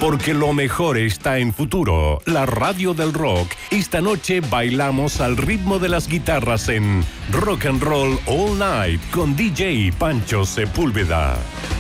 Porque lo mejor está en Futuro, la radio del rock. Esta noche bailamos al ritmo de las guitarras en Rock and Roll All Night con DJ Pancho Sepúlveda.